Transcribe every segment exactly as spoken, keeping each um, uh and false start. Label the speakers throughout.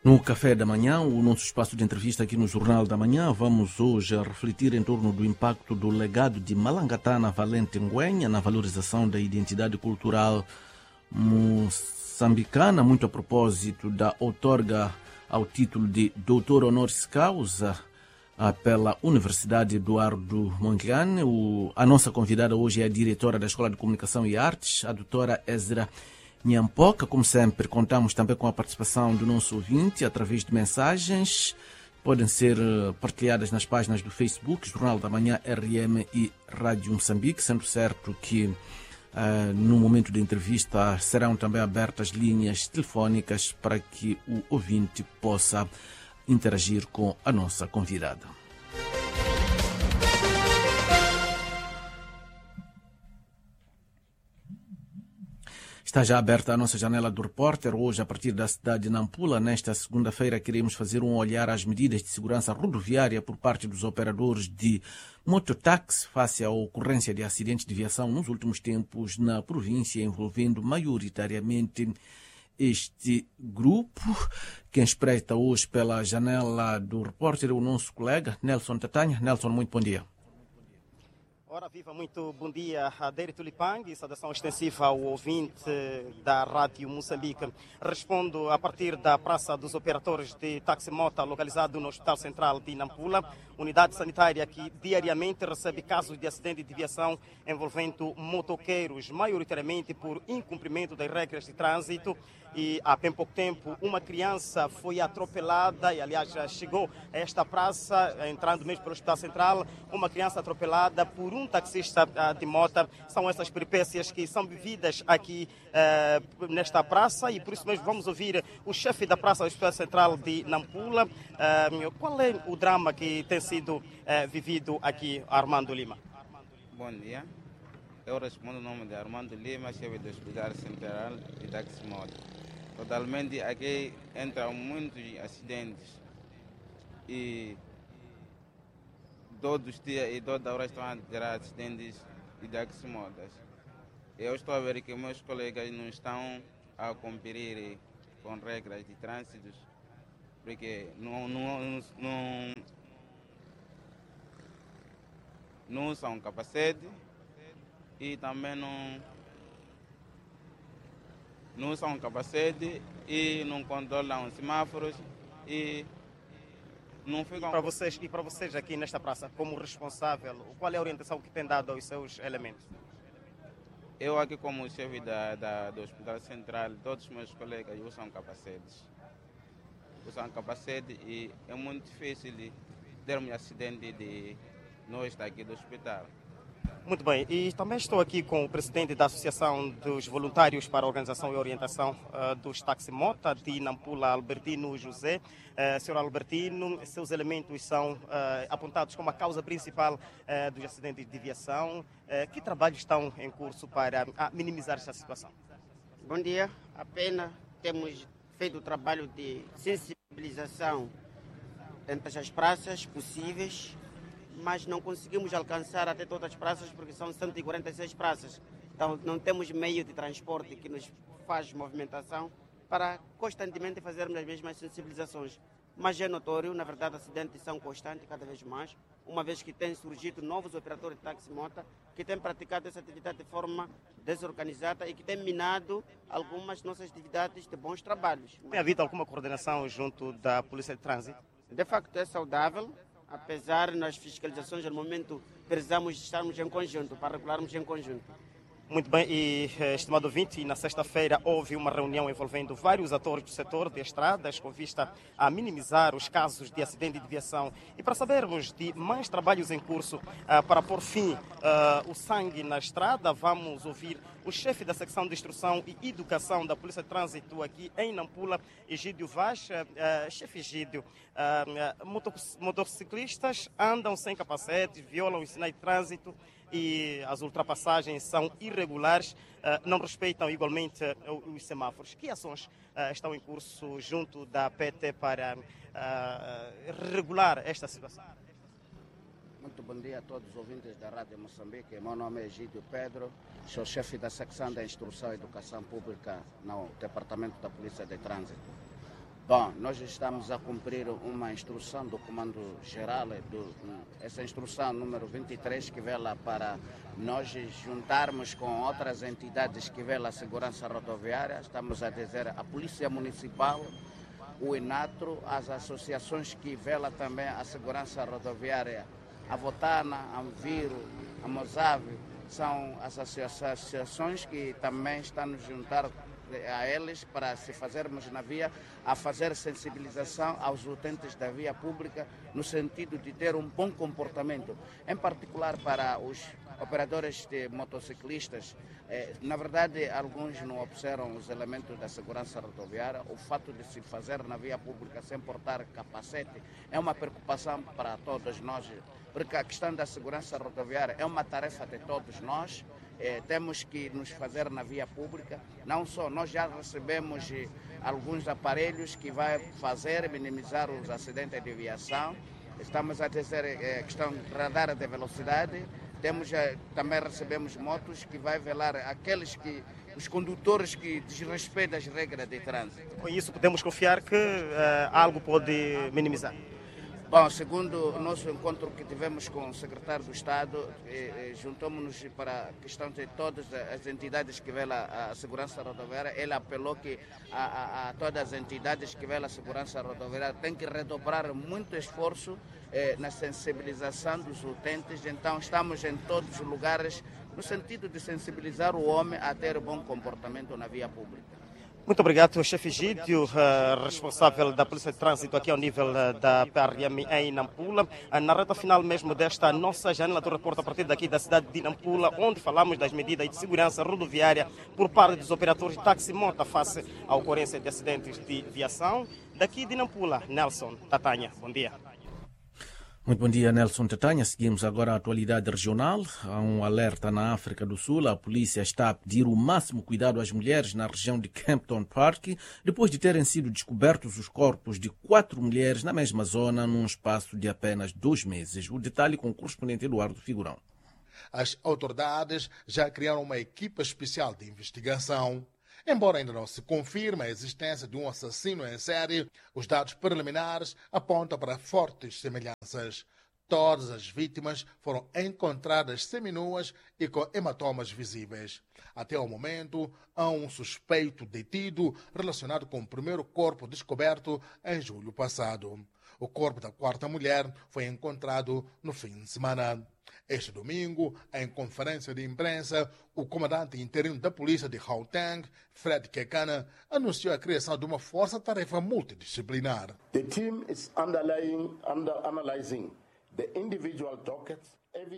Speaker 1: No Café da Manhã, o nosso espaço de entrevista aqui no Jornal da Manhã, vamos hoje refletir em torno do impacto do legado de Malangatana Valente Ngüenya na valorização da identidade cultural moçambicana, muito a propósito da outorga ao título de doutor honoris causa pela Universidade Eduardo Mondlane. O, a nossa convidada hoje é a diretora da Escola de Comunicação e Artes, a doutora Ezra Nyampoka. Como sempre, contamos também com a participação do nosso ouvinte através de mensagens. Podem ser partilhadas nas páginas do Facebook, Jornal da Manhã R M e Rádio Moçambique, sendo certo que uh, no momento da entrevista serão também abertas linhas telefónicas para que o ouvinte possa interagir com a nossa convidada. Está já aberta a nossa janela do repórter, hoje a partir da cidade de Nampula. Nesta segunda-feira queremos fazer um olhar às medidas de segurança rodoviária por parte dos operadores de mototáxi face à ocorrência de acidentes de viação nos últimos tempos na província, envolvendo maioritariamente este grupo. Quem espreita hoje pela janela do repórter é o nosso colega Nelson Tatanha. Nelson, muito bom dia.
Speaker 2: Ora viva, muito bom dia a Deire Tulipang e saudação extensiva ao ouvinte da Rádio Moçambique. Respondo a partir da Praça dos Operadores de Taximota, localizado no Hospital Central de Nampula, unidade sanitária que diariamente recebe casos de acidente de viação envolvendo motoqueiros, maioritariamente por incumprimento das regras de trânsito. E há bem pouco tempo uma criança foi atropelada e, aliás, chegou a esta praça, entrando mesmo pelo Hospital Central, uma criança atropelada por um taxista de moto. São essas peripécias que são vividas aqui uh, nesta praça e por isso mesmo vamos ouvir o chefe da praça do Hospital Central de Nampula. Uh, qual é o drama que tem sido uh, vivido aqui, Armando Lima?
Speaker 3: Bom dia. Eu respondo o nome de Armando Lima, chefe do Hospital Central de Taximoto. Totalmente aqui entram muitos acidentes e todos os dias e toda hora estão a ter acidentes de taximotas. Eu estou a ver que meus colegas não estão a cumprir com regras de trânsito, porque não, não, não, não usam capacete e também não não usam capacete e não controlam semáforos e não ficam...
Speaker 2: E para vocês, e para vocês aqui nesta praça, como responsável, qual é a orientação que tem dado aos seus elementos?
Speaker 3: Eu aqui como chefe da, da, do Hospital Central, todos os meus colegas usam capacetes. Usam capacete e é muito difícil termos acidente de nós daqui do hospital.
Speaker 2: Muito bem, e também estou aqui com o presidente da Associação dos Voluntários para a Organização e Orientação uh, dos Taximota de Nampula, Albertino José. Uh, senhor Albertino, seus elementos são uh, apontados como a causa principal uh, dos acidentes de viação. Uh, que trabalhos estão em curso para uh, minimizar esta situação?
Speaker 4: Bom dia, apenas temos feito o trabalho de sensibilização entre as praças possíveis, mas não conseguimos alcançar até todas as praças porque são cento e quarenta e seis praças. Então não temos meio de transporte que nos faz movimentação para constantemente fazermos as mesmas sensibilizações. Mas é notório, na verdade, acidentes são constantes cada vez mais, uma vez que têm surgido novos operadores de taximota que têm praticado essa atividade de forma desorganizada e que têm minado algumas nossas atividades de bons trabalhos.
Speaker 2: Tem havido alguma coordenação junto da Polícia de Trânsito?
Speaker 4: De facto é saudável. Apesar nas fiscalizações, no momento, precisamos estarmos em conjunto, para regularmos em conjunto.
Speaker 2: Muito bem, e estimado ouvinte, na sexta-feira houve uma reunião envolvendo vários atores do setor de estradas com vista a minimizar os casos de acidente de viação. E para sabermos de mais trabalhos em curso uh, para pôr fim uh, o sangue na estrada, vamos ouvir o chefe da secção de instrução e educação da Polícia de Trânsito aqui em Nampula, Egídio Vaz. Uh, chefe Egídio, uh, motociclistas andam sem capacete, violam os sinais de trânsito e as ultrapassagens são irregulares, uh, não respeitam igualmente uh, os semáforos. Que ações uh, estão em curso junto da P T para uh, regular esta situação?
Speaker 5: Muito bom dia a todos os ouvintes da Rádio Moçambique. Meu nome é Egídio Pedro, sou chefe da secção da Instrução e Educação Pública no Departamento da Polícia de Trânsito. Bom, nós estamos a cumprir uma instrução do Comando Geral, do, essa instrução número vinte e três, que vela para nós juntarmos com outras entidades que velam a segurança rodoviária. Estamos a dizer a Polícia Municipal, o INATRO, as associações que velam também a segurança rodoviária, a Votana, a Anviro, a Mozave, são as associações que também estão nos juntar a eles para se fazermos na via, a fazer sensibilização aos utentes da via pública no sentido de ter um bom comportamento, em particular para os operadores de motociclistas. Eh, na verdade, alguns não observam os elementos da segurança rodoviária. O fato de se fazer na via pública sem portar capacete é uma preocupação para todos nós, porque a questão da segurança rodoviária é uma tarefa de todos nós. Eh, temos que nos fazer na via pública. Não só, nós já recebemos eh, alguns aparelhos que vai fazer minimizar os acidentes de viação. Estamos a dizer eh, questão de radar de velocidade. Temos, eh, também recebemos motos que vai velar aqueles que, os condutores que desrespeitam as regras de trânsito.
Speaker 2: Com isso podemos confiar que uh, algo pode minimizar.
Speaker 5: Bom, segundo o nosso encontro que tivemos com o secretário do Estado, eh, eh, juntamos-nos para a questão de todas as entidades que velam a segurança rodoviária. Ele apelou que a, a, a todas as entidades que velam a segurança rodoviária têm que redobrar muito esforço eh, na sensibilização dos utentes. Então, estamos em todos os lugares no sentido de sensibilizar o homem a ter bom comportamento na via pública.
Speaker 2: Muito obrigado, chefe Egídio, uh, responsável da Polícia de Trânsito aqui ao nível uh, da P R M em Nampula. Uh, na reta final mesmo desta nossa janela do repórter a partir daqui da cidade de Nampula, onde falamos das medidas de segurança rodoviária por parte dos operadores de táxi-moto face à ocorrência de acidentes de viação. Daqui de Nampula, Nelson Tatanha. Bom dia.
Speaker 1: Muito bom dia, Nelson Tatanha. Seguimos agora a atualidade regional. Há um alerta na África do Sul. A polícia está a pedir o máximo cuidado às mulheres na região de Kempton Park, depois de terem sido descobertos os corpos de quatro mulheres na mesma zona num espaço de apenas dois meses. O detalhe com o correspondente Eduardo Figurão.
Speaker 6: As autoridades já criaram uma equipa especial de investigação. Embora ainda não se confirme a existência de um assassino em série, os dados preliminares apontam para fortes semelhanças. Todas as vítimas foram encontradas seminuas e com hematomas visíveis. Até o momento, há um suspeito detido relacionado com o primeiro corpo descoberto em julho passado. O corpo da quarta mulher foi encontrado no fim de semana. Este domingo, em conferência de imprensa, o comandante interino da polícia de Gauteng, Fred Kekana, anunciou a criação de uma força-tarefa multidisciplinar.
Speaker 7: The team is underlying, under analyzing the individual dockets.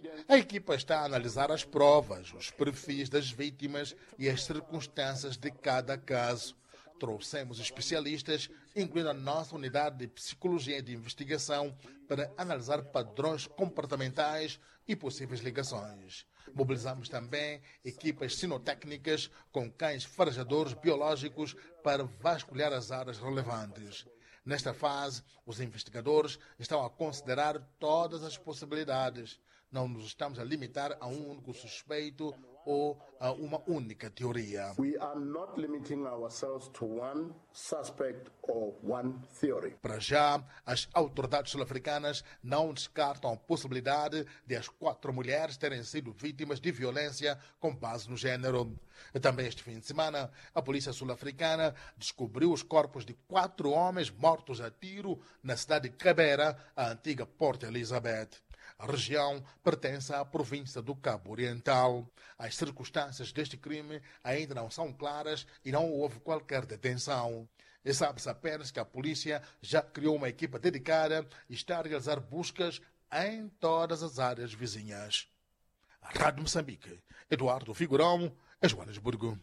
Speaker 6: A equipa está a analisar as provas, os perfis das vítimas e as circunstâncias de cada caso. Trouxemos especialistas, incluindo a nossa unidade de psicologia e de investigação, para analisar padrões comportamentais e possíveis ligações. Mobilizamos também equipas sinotécnicas com cães farejadores biológicos para vasculhar as áreas relevantes. Nesta fase, os investigadores estão a considerar todas as possibilidades. Não nos estamos a limitar a um único suspeito ou a uma única teoria.
Speaker 7: We are not limiting ourselves to one suspect or one theory.
Speaker 6: Para já, as autoridades sul-africanas não descartam a possibilidade de as quatro mulheres terem sido vítimas de violência com base no género. Também este fim de semana, a polícia sul-africana descobriu os corpos de quatro homens mortos a tiro na cidade de Cabera, a antiga Port Elizabeth. A região pertence à província do Cabo Oriental. As circunstâncias deste crime ainda não são claras e não houve qualquer detenção. E sabe-se apenas que a polícia já criou uma equipa dedicada e está a realizar buscas em todas as áreas vizinhas. A Rádio Moçambique, Eduardo Figurão, Joanesburgo.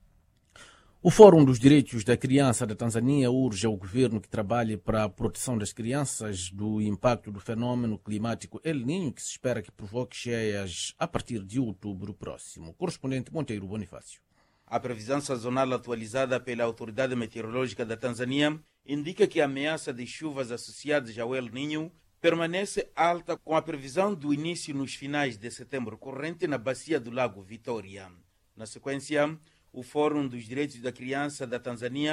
Speaker 1: O Fórum dos Direitos da Criança da Tanzânia urge ao governo que trabalhe para a proteção das crianças do impacto do fenômeno climático El Niño, que se espera que provoque cheias a partir de outubro próximo. Correspondente Monteiro Bonifácio.
Speaker 8: A previsão sazonal atualizada pela Autoridade Meteorológica da Tanzânia indica que a ameaça de chuvas associadas ao El Niño permanece alta, com a previsão do início nos finais de setembro corrente na bacia do Lago Vitória. Na sequência, o Fórum dos Direitos da Criança da Tanzânia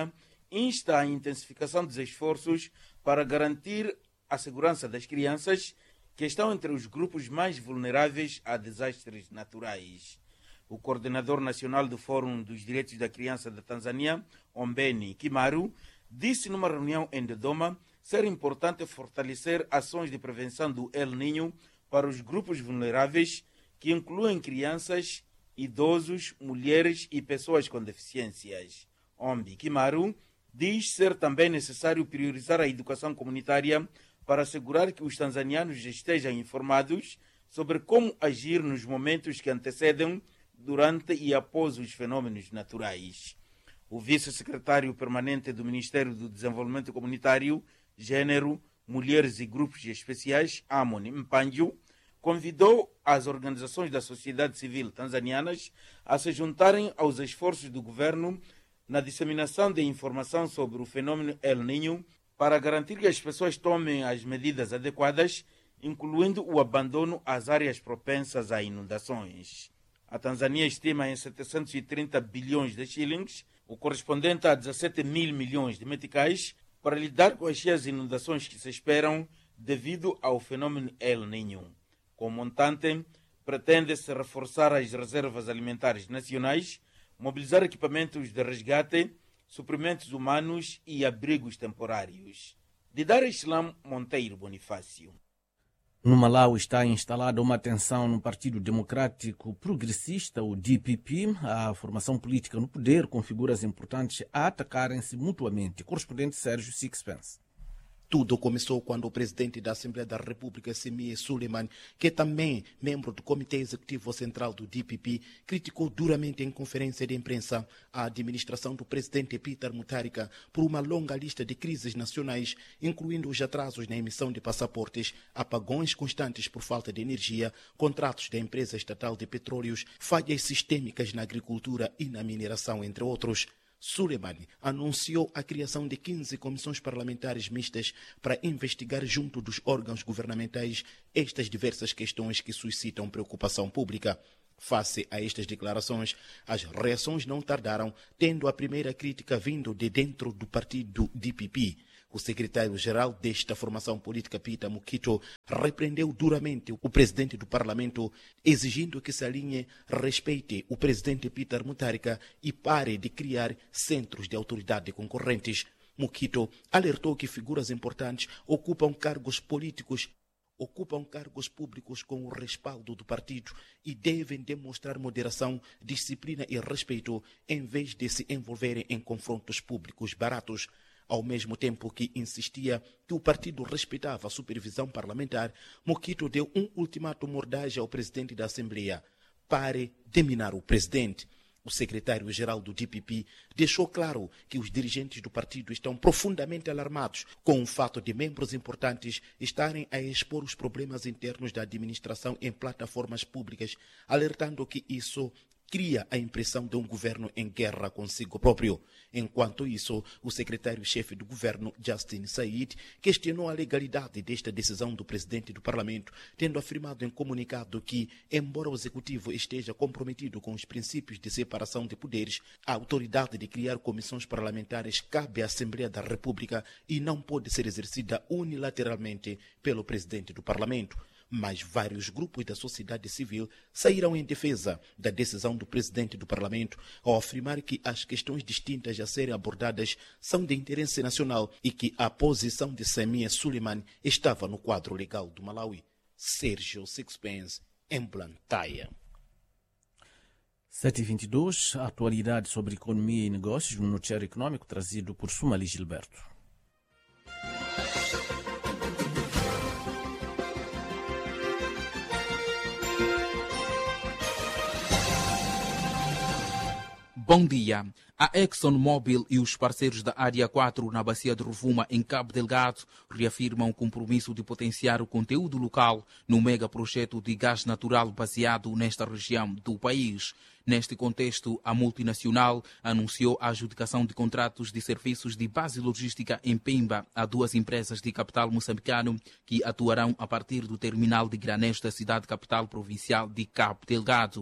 Speaker 8: insta a intensificação dos esforços para garantir a segurança das crianças que estão entre os grupos mais vulneráveis a desastres naturais. O coordenador nacional do Fórum dos Direitos da Criança da Tanzânia, Ombeni Kimaru, disse numa reunião em Dodoma ser importante fortalecer ações de prevenção do El Niño para os grupos vulneráveis, que incluem crianças, idosos, mulheres e pessoas com deficiências. Ombi Kimaru diz ser também necessário priorizar a educação comunitária para assegurar que os tanzanianos estejam informados sobre como agir nos momentos que antecedem, durante e após os fenômenos naturais. O vice-secretário permanente do Ministério do Desenvolvimento Comunitário, Gênero, Mulheres e Grupos Especiais, Amon Mpanju, convidou as organizações da sociedade civil tanzanianas a se juntarem aos esforços do governo na disseminação de informação sobre o fenômeno El Niño para garantir que as pessoas tomem as medidas adequadas, incluindo o abandono às áreas propensas a inundações. A Tanzânia estima em setecentos e trinta bilhões de shillings, o correspondente a dezassete mil milhões de meticais, para lidar com as cheias inundações que se esperam devido ao fenômeno El Niño. Com o montante, pretende-se reforçar as reservas alimentares nacionais, mobilizar equipamentos de resgate, suprimentos humanos e abrigos temporários. De Dar Islam Monteiro Bonifácio.
Speaker 1: No Malawi está instalada uma tensão no Partido Democrático Progressista, o D P P, a formação política no poder, com figuras importantes a atacarem-se mutuamente. Correspondente Sérgio Sixpence.
Speaker 9: Tudo começou quando o presidente da Assembleia da República, Semiye Suleiman, que é também membro do Comitê Executivo Central do D P P, criticou duramente em conferência de imprensa a administração do presidente Peter Mutharika por uma longa lista de crises nacionais, incluindo os atrasos na emissão de passaportes, apagões constantes por falta de energia, contratos da empresa estatal de petróleos, falhas sistêmicas na agricultura e na mineração, entre outros. Suleiman anunciou a criação de quinze comissões parlamentares mistas para investigar junto dos órgãos governamentais estas diversas questões que suscitam preocupação pública. Face a estas declarações, as reações não tardaram, tendo a primeira crítica vindo de dentro do partido D P P. O secretário-geral desta formação política, Peter Mukito, repreendeu duramente o presidente do parlamento, exigindo que se alinhe, respeite o presidente Peter Mutharika e pare de criar centros de autoridade concorrentes. Mukito alertou que figuras importantes ocupam cargos políticos ocupam cargos públicos com o respaldo do partido e devem demonstrar moderação, disciplina e respeito em vez de se envolverem em confrontos públicos baratos. Ao mesmo tempo que insistia que o partido respeitava a supervisão parlamentar, Mukito deu um ultimato mordaz ao presidente da Assembleia: pare de minar o presidente. O secretário-geral do D P P deixou claro que os dirigentes do partido estão profundamente alarmados com o fato de membros importantes estarem a expor os problemas internos da administração em plataformas públicas, alertando que isso cria a impressão de um governo em guerra consigo próprio. Enquanto isso, o secretário-chefe do governo, Justin Said, questionou a legalidade desta decisão do presidente do parlamento, tendo afirmado em comunicado que, embora o executivo esteja comprometido com os princípios de separação de poderes, a autoridade de criar comissões parlamentares cabe à Assembleia da República e não pode ser exercida unilateralmente pelo presidente do parlamento. Mas vários grupos da sociedade civil saíram em defesa da decisão do presidente do parlamento ao afirmar que as questões distintas a serem abordadas são de interesse nacional e que a posição de Semiye Suleiman estava no quadro legal do Malawi. Sérgio Sixpence, em Blantyre.
Speaker 1: sete e vinte e dois, a atualidade sobre economia e negócios no noticiário econômico trazido por Sumali Gilberto.
Speaker 10: Bom dia. A ExxonMobil e os parceiros da Área quatro na Bacia de Rovuma, em Cabo Delgado, reafirmam o compromisso de potenciar o conteúdo local no megaprojeto de gás natural baseado nesta região do país. Neste contexto, a multinacional anunciou a adjudicação de contratos de serviços de base logística em Pemba a duas empresas de capital moçambicano que atuarão a partir do terminal de granéis da cidade capital provincial de Cabo Delgado.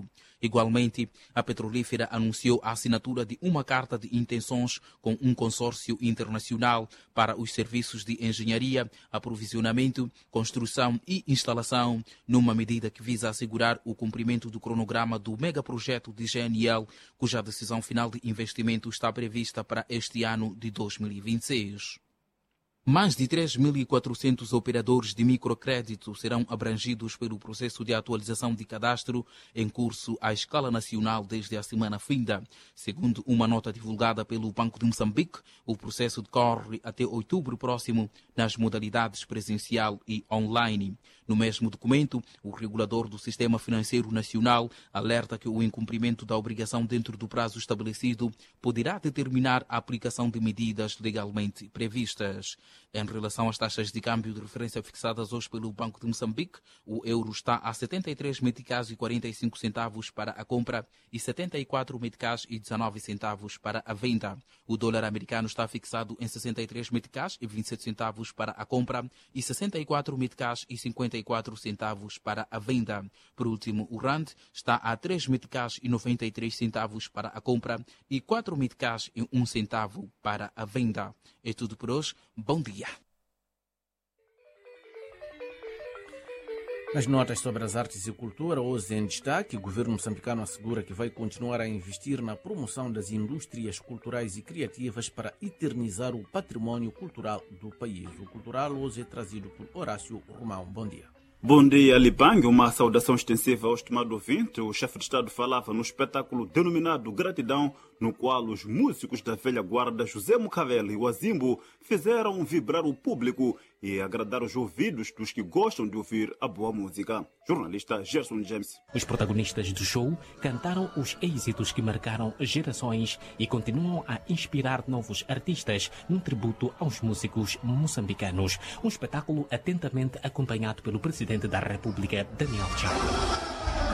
Speaker 10: Igualmente, a petrolífera anunciou a assinatura de uma carta de intenções com um consórcio internacional para os serviços de engenharia, aprovisionamento, construção e instalação, numa medida que visa assegurar o cumprimento do cronograma do megaprojeto de G N L, cuja decisão final de investimento está prevista para este ano de dois mil e vinte e seis. Mais de três mil e quatrocentos operadores de microcrédito serão abrangidos pelo processo de atualização de cadastro em curso à escala nacional desde a semana finda. Segundo uma nota divulgada pelo Banco de Moçambique, o processo decorre até outubro próximo nas modalidades presencial e online. No mesmo documento, o regulador do Sistema Financeiro Nacional alerta que o incumprimento da obrigação dentro do prazo estabelecido poderá determinar a aplicação de medidas legalmente previstas. Em relação às taxas de câmbio de referência fixadas hoje pelo Banco de Moçambique, o euro está a setenta e três meticais e quarenta e cinco centavos para a compra e setenta e quatro meticais e dezenove centavos para a venda. O dólar americano está fixado em sessenta e três meticais e vinte e sete centavos para a compra e sessenta e quatro meticais e cinquenta e quatro centavos para a venda. Por último, o rand está a três meticais e noventa e três centavos para a compra e quatro meticais e um centavo para a venda. É tudo por hoje. Bom dia.
Speaker 1: Nas notas sobre as artes e cultura, hoje em destaque, o governo moçambicano assegura que vai continuar a investir na promoção das indústrias culturais e criativas para eternizar o património cultural do país. O cultural hoje é trazido por Horácio Romão. Bom dia.
Speaker 11: Bom dia, Libang. Uma saudação extensiva ao estimado ouvinte. O chefe de Estado falava no espetáculo denominado Gratidão, no qual os músicos da velha guarda José Mucavel e o Azimbo fizeram vibrar o público e agradar os ouvidos dos que gostam de ouvir a boa música. Jornalista Gerson James.
Speaker 12: Os protagonistas do show cantaram os êxitos que marcaram gerações e continuam a inspirar novos artistas num tributo aos músicos moçambicanos. Um espetáculo atentamente acompanhado pelo presidente da República, Daniel Chapo.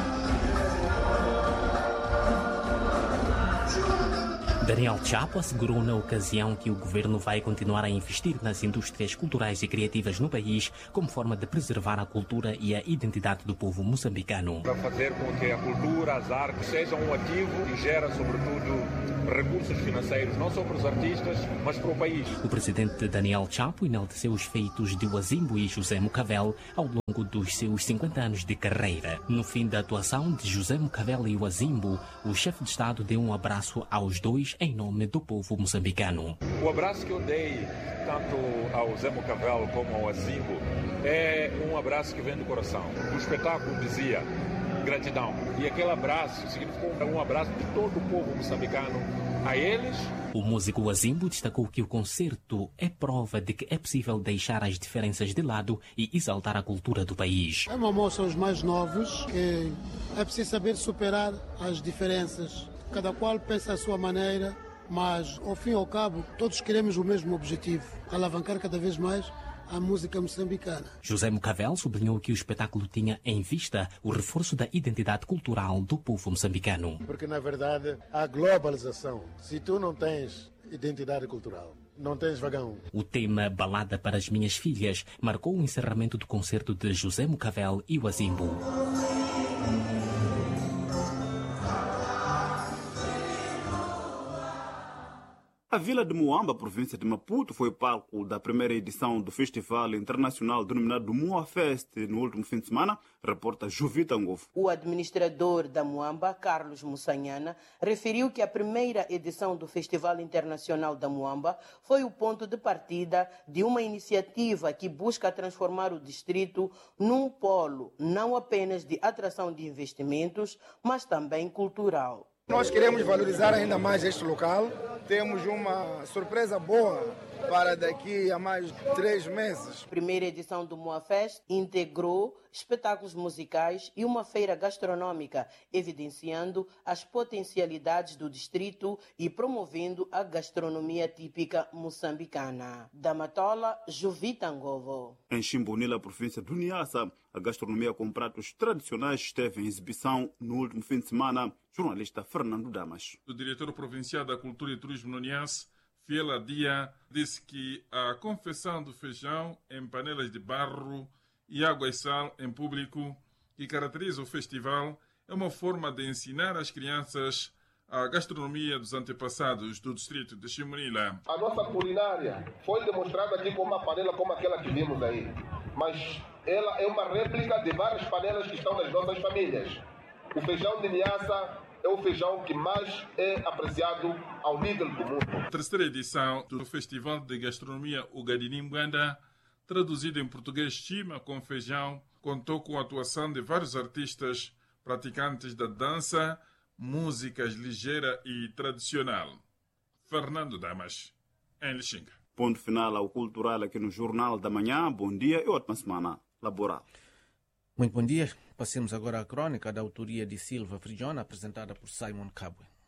Speaker 12: Daniel Chapo assegurou na ocasião que o governo vai continuar a investir nas indústrias culturais e criativas no país como forma de preservar a cultura e a identidade do povo moçambicano.
Speaker 13: Para fazer com que a cultura, as artes sejam um ativo e gera, sobretudo, recursos financeiros, não só para os artistas, mas para o país.
Speaker 12: O presidente Daniel Chapo enalteceu os feitos de Azimbo e José Mucavel ao longo dos seus cinquenta anos de carreira. No fim da atuação de José Mucavel e Azimbo, o chefe de Estado deu um abraço aos dois em nome do povo moçambicano.
Speaker 13: O abraço que eu dei tanto ao Zé Mucavel como ao Azimbo é um abraço que vem do coração. O espetáculo dizia gratidão, e aquele abraço significou um abraço de todo o povo moçambicano a eles.
Speaker 12: O músico Azimbo destacou que o concerto é prova de que é possível deixar as diferenças de lado e exaltar a cultura do país.
Speaker 14: É uma mostra aos mais novos que é preciso saber superar as diferenças. Cada qual pensa à sua maneira, mas ao fim e ao cabo todos queremos o mesmo objetivo, alavancar cada vez mais a música moçambicana.
Speaker 12: José Mucavel sublinhou que o espetáculo tinha em vista o reforço da identidade cultural do povo moçambicano.
Speaker 15: Porque na verdade a globalização, se tu não tens identidade cultural, não tens vagão.
Speaker 12: O tema Balada para as Minhas Filhas marcou o encerramento do concerto de José Mucavel e o Azimbo.
Speaker 11: A vila de Moamba, província de Maputo, foi palco da primeira edição do Festival Internacional denominado Moa Fest no último fim de semana, reporta Juvita Ngovo.
Speaker 16: O administrador da Moamba, Carlos Mussanhana, referiu que a primeira edição do Festival Internacional da Moamba foi o ponto de partida de uma iniciativa que busca transformar o distrito num polo não apenas de atração de investimentos, mas também cultural.
Speaker 17: Nós queremos valorizar ainda mais este local. Temos uma surpresa boa para daqui a mais três meses.
Speaker 16: A primeira edição do Moa Fest integrou espetáculos musicais e uma feira gastronômica, evidenciando as potencialidades do distrito e promovendo a gastronomia típica moçambicana. Da Matola, Juvita Ngovo.
Speaker 11: Em Chimbonila, província do Niassa, a gastronomia com pratos tradicionais esteve em exibição no último fim de semana. Jornalista Fernando Damas.
Speaker 18: O diretor provincial da Cultura e Turismo no Niassa, Fiela Dia, disse que a confecção do feijão em panelas de barro e água e sal em público, que caracteriza o festival, é uma forma de ensinar às crianças a gastronomia dos antepassados do distrito de Chimunila.
Speaker 19: A nossa culinária foi demonstrada aqui com uma panela como aquela que vimos aí, mas ela é uma réplica de várias panelas que estão nas nossas famílias. O feijão de Niassa é o feijão que mais é apreciado ao nível do mundo.
Speaker 18: A terceira edição do Festival de Gastronomia Ugadinimbanda, traduzido em português Chima com Feijão, contou com a atuação de vários artistas praticantes da dança, músicas ligeira e tradicional. Fernando Damas, em Lixinga.
Speaker 11: Ponto final ao cultural aqui no Jornal da Manhã. Bom dia e ótima semana laboral.
Speaker 1: Muito bom dia. Passemos agora à crônica da autoria de Silva Frigiona, apresentada por Simon Cabwe.